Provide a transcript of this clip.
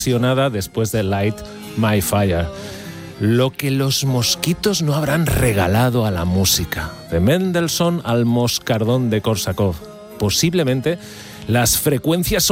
después de Light My Fire. Lo que los mosquitos no habrán regalado a la música, de Mendelssohn al moscardón de Korsakov. Posiblemente las frecuencias